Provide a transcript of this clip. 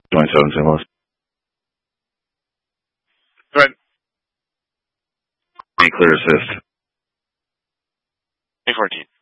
27 St. Louis. Right. Be clear assist. 814.